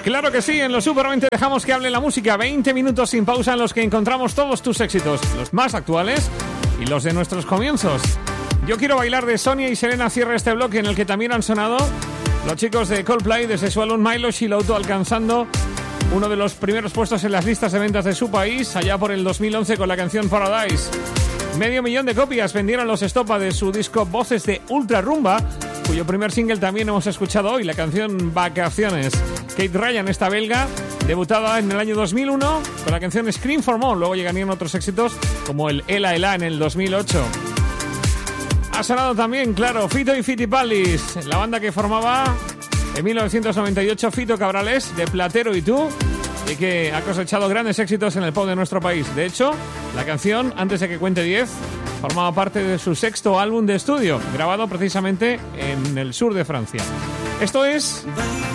Claro que sí, en los Super 20 dejamos que hable la música. 20 minutos sin pausa en los que encontramos todos tus éxitos, los más actuales y los de nuestros comienzos. Yo quiero bailar de Sonia y Selena cierra este bloque en el que también han sonado los chicos de Coldplay desde su álbum Milo Shiloto, alcanzando uno de los primeros puestos en las listas de ventas de su país allá por el 2011 con la canción Paradise. 500.000 de copias vendieron los Estopa de su disco Voces de Ultra Rumba, cuyo primer single también hemos escuchado hoy, la canción Vacaciones. Kate Ryan, esta belga, debutada en el año 2001 con la canción Scream for More. Luego llegarían otros éxitos como el Ela Ela en el 2008. Ha sonado también, claro, Fito y Fitipaldis, la banda que formaba en 1998 Fito Cabrales, de Platero y Tú, y que ha cosechado grandes éxitos en el pop de nuestro país. De hecho, la canción, antes de que cuente 10, formaba parte de su sexto álbum de estudio, grabado precisamente en el sur de Francia. Esto es